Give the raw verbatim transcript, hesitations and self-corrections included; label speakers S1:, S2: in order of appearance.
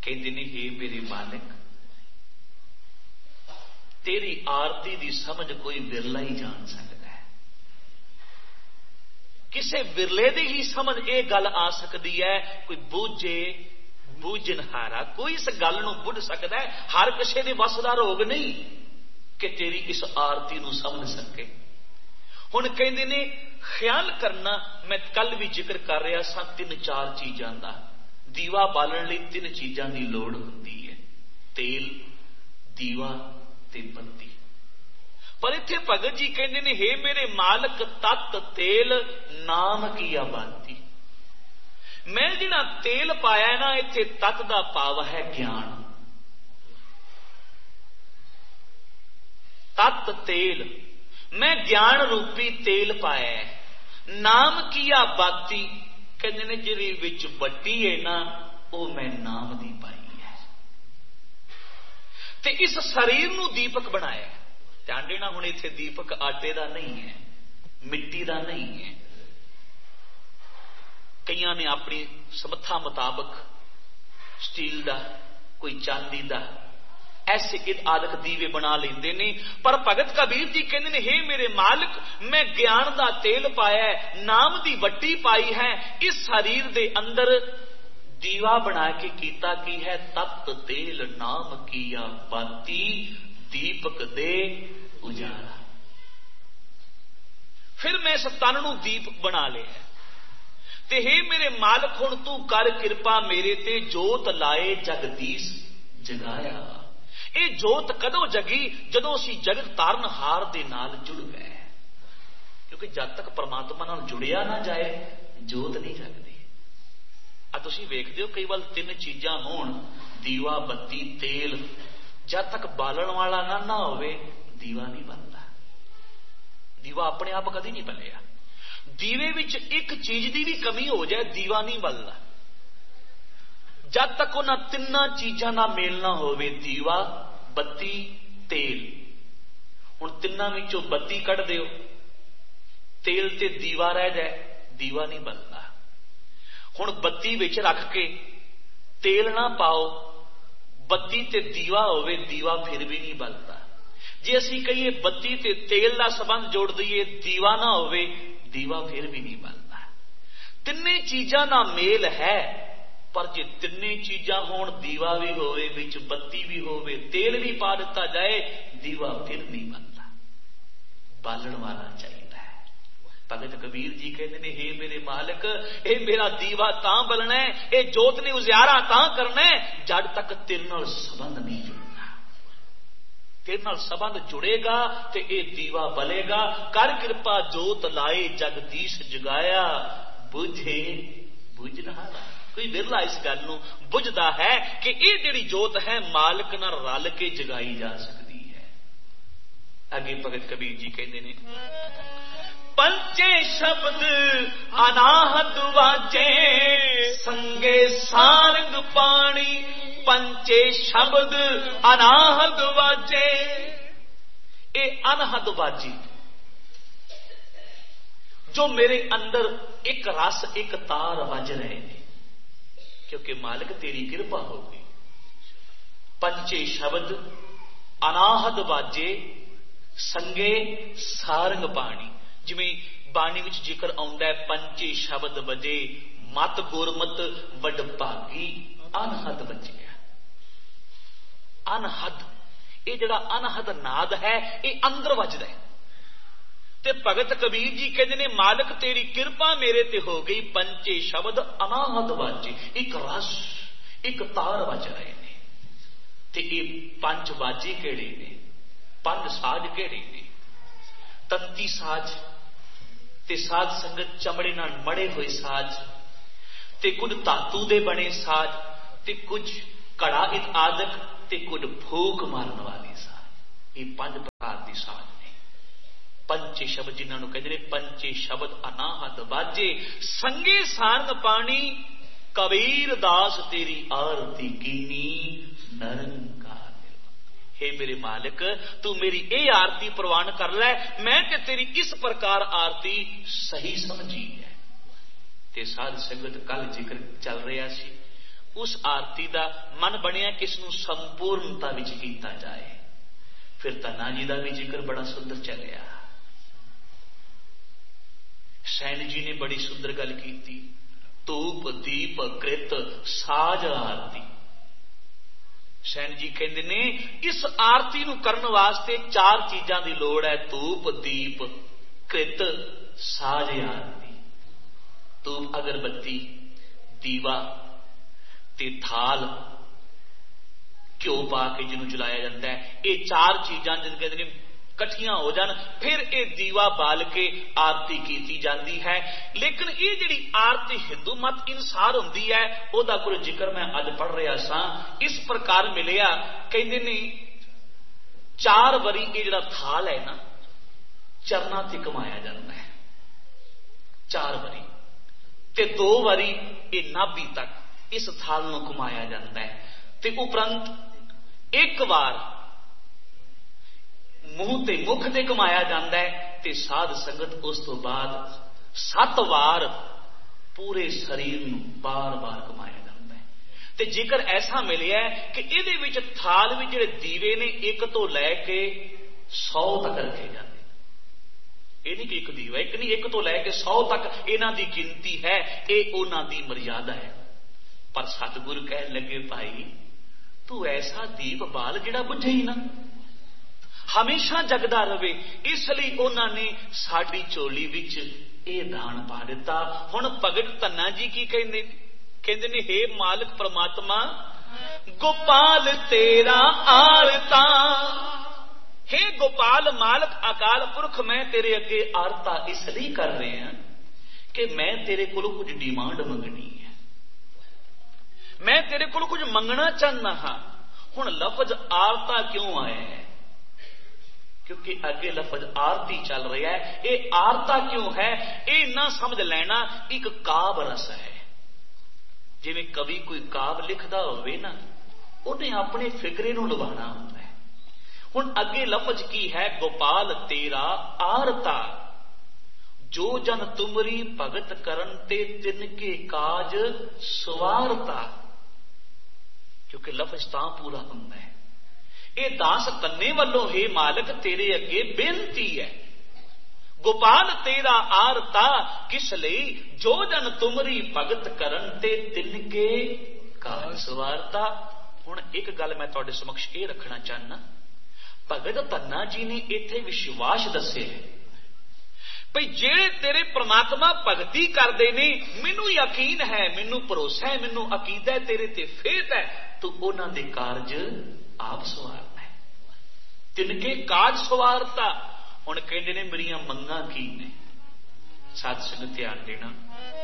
S1: कहते ने हे मेरे मालिक तेरी आरती की समझ कोई विरला ही जान सकता है। किसी विरले की ही समझ ये गल आ सकती है, कोई बूझे बूझनहारा कोई इस गल नूं बुझ सकता है। हर किसी के वस का रोग नहीं कि तेरी इस आरती नूं समझ सके। हुण कहंदे ने ख्याल करना, मैं कल भी जिक्र कर रहा सा तीन चार चीज़ों का। दीवा बालन लई तीन चीज़ों की लोड़ होती है, तेल, दीवा ते बत्ती। पर इत्थे भगत जी कहंदे ने हे मेरे मालक तत् तेल नाम की आबादी। मैं जिहड़ा तेल पाया ना, इत्थे तत् दा भाव है ज्ञान। तत् तेल, मैं ज्ञान रूपी तेल पाया है। नाम की आबादी कहते ने जिहड़ी विच बट्टी है ना, वो मैं नाम दी पाई है। ते इस शरीर नूं दीपक बनाया। ध्यान देना, हुण इत्थे दीपक आटे दा नहीं है, मिट्टी दा नहीं है। कईयां ने अपनी समर्था मुताबक स्टील दा, कोई चांदी दा, ऐसे आदक दीवे बना लेंदे ने। पर भगत कबीर जी कहते ने हे मेरे मालिक मैं ज्ञान दा तेल पाया है, नाम दी वट्टी पाई है। इस शरीर दे अंदर दीवा बना के कीता की है, तत् तेल नाम किया बाती दीपक दे उजाला। फिर मैं इस तन नूं दीपक बना लिया ते हे मेरे मालिक हुण तू कर कृपा मेरे ते, जोत लाए जगदीश जगाया। ये जोत कदों जगी, जदों असी जगत तारनहार दे नाल जुड़ गए। क्योंकि जब तक परमात्मा नाल जुड़िया ना जाए जोत नहीं जगदी। आ तुसीं वेखदे हो कई वार तीन चीज़ां होण, दीवा बत्ती तेल, जब तक बालण वाला ना ना होवे दीवा नहीं बनता। दीवा अपने आप कदी नहीं बलिया। दीवे विच एक चीज की भी कमी हो जाए दीवा नहीं बलदा। जब तक उन्हां तिन्नां चीज़ां दा मेल ना होवे, दीवा बत्ती तेल। हुण तिन्नां विचों बत्ती कढ दिओ, तेल ते दीवा रह जाए, दीवा नहीं बलदा। हुण बत्ती विच रख के तेल ना पाओ, बत्ती ते दीवा होवे, दीवा फिर भी नहीं बलदा। जे असीं कहिए बत्ती ते तेल का संबंध जोड़ दईए, दीवा ना होवे, दीवा फिर भी नहीं बलदा। तिन्ने चीज़ां दा मेल है, पर जे तिन्ने चीज़ां होण, दीवा भी होवे, विच बत्ती भी होवे, तेल भी पा दिता जाए, दीवा फिर नहीं बनता। बालण वाला चाहिए। भगत कबीर जी कहते ने हे मेरे मालिक ये मेरा दीवा तां बलना है, ये जोत ने उजियारा तां करना है जब तक तेरे नाल संबंध नहीं जुड़ना। तेरे नाल संबंध जुड़ेगा तो ये दीवा बलेगा। कर कृपा जोत लाए जगदीश जगाया, बुझे बुझनहारा। कोई विरला इस गल नूं बुझदा है कि ये जिहड़ी जोत है मालिक नाल रल के जगाई जा सकती है। अगे भगत कबीर जी कहते ने पंचे शब्द अनाहत वाजे, संगे सारंग पानी। पंचे शब्द अनाहत वाजे, ये अनहद वाजी जो मेरे अंदर एक रस एक तार वज रहे हैं, क्योंकि मालिक तेरी कृपा हो गई। पंचे शब्द अनाहत वाजे, संगे सारंग पानी। जिमें बाणी विच जिक्र आउंदा है पंचे शब्द वजे, मत गुरमत वड भागी, अनहद वजिया। अनहद ये जिहड़ा अनहद नाद है ये अंदर वजदा है। ते भगत कबीर जी कहते ने मालिक तेरी कृपा मेरे ते हो गई। पंचे शब्द अनाहद वाजे, एक रस एक तार वज रहे ने। ते ये पंच वाजे केड़े ने, पंज साज केड़े ने? तंती साज ते साध संगत चमड़े नाल मड़े हुए साज, ते कुछ धातु दे बने साज, ते कुछ कड़ा आदक, ते कुछ फूक मारन वाले साज। ये पांच प्रकार के साज ने। पंचे शब्द जिन्होंने कहते हैं पंचे शब्द अनाहत वाजे, संगे सारंग पानी। कबीर दास तेरी आरती कीनी, नरंकार। हे मेरे मालिक तू मेरी ये आरती प्रवान कर लै, मैं ते तेरी इस प्रकार आरती सही समझी है। ते साध संगत कल जिक्र चल रहा सी, उस आरती का मन बनया कि इसनूं संपूर्णता विच कीता जाए। फिर धन्ना जी का भी जिक्र बड़ा सुंदर चलिया। सैन जी ने बड़ी सुंदर गल की, धूप दीप कृत साज आरती। सैन जी कहते ने इस आरती नूं करन वास्ते चार चीज़ां दी लोड़ है, धूप दीप कृत साज आरती। धूप अगरबत्ती, दीवा ते थाल, घ्यो पा के जिन्हों जलाया जाता है, ये चार चीज़ां जिन कहते हैं कट्ठियां हो जान फिर ये दीवा बाल के आरती की जाती है। लेकिन ये जिहड़ी आरती हिंदू मत अनुसार हुंदी है, ओदा कोई जिक्र मैं अज पढ़ रहा सा, इस प्रकार मिलिया। कहते ने चार वारी ये जिहड़ा थाल है ना चरना ते घुमाया जाता है, चार वारी, ते दो वारी ये नाभि तक इस थाल नूं घुमाया जाता है, ते उपरंत एक बार मूँह ते मुख ते घुमाया जाता है, ते साध संगत उस तो बाद सत वार पूरे शरीर नूं बार बार घुमाया जाता है। ते जिक्र ऐसा मिलिया है कि इहदे विच थाल विच जिहड़े दीवे ने एक तो लैके सौ तक रखे जाते। ये नहीं कि एक दीवा, एक नहीं, एक तो लैके सौ तक इन्हां दी गिनती है, ये उन्हां दी मर्यादा है। पर सतगुरु कह लगे भाई तू ऐसा दीप बाल जिहड़ा बुझे ही ना, हमेशा जगदा रहे। इसलिए उन्होंने साड़ी चोली विच ये दान पा दिता। हुण भगत धन्ना जी की कहंदे कहंदे ने, हे मालिक परमात्मा गोपाल तेरा आरता, हे गोपाल मालिक अकाल पुरख मैं तेरे अगे आरता इसलिए कर रहे हैं कि मैं तेरे कोलों कुछ डिमांड मंगनी है, मैं तेरे कोलों कुछ मंगना चाहना हाँ। हुण लफज आरता क्यों आया है? क्योंकि अगे लफज आरती चल रहा है। ये आरता क्यों है ये ना समझ लेना, एक काव रस है। जिवें कवि कोई काव लिखता होवे ना, उन्हें अपने फिकरे नूं लुभाना होता है। हुण अगे लफज की है, गोपाल तेरा आरता, जो जन तुमरी भगत करन ते तिनके काज सवारता। क्योंकि लफज तां पूरा हुंदा है। ये दास कन्ने वालों हे मालिक तेरे अगे बेनती है, गोपाल तेरा आरता किस लई, जो जन तुमरी भगत करन ते तिनके काज सवारता। हुण एक गल मैं तुहाडे समक्ष ये रखना चाहना, भगत धन्ना जी ने इत्थे विश्वास दसे है भई जेड़े तेरे परमात्मा भगती करते ने, मैनू यकीन है, मैनू भरोसा है, मैनू अकीदा है, तेरे ते फेथ है, तू उन्हां दे कारज आप सवारना है, तिनके काज सवारता। हुण कहंदे ने मेरियां मंगां की ने, साध संगत ध्यान देना।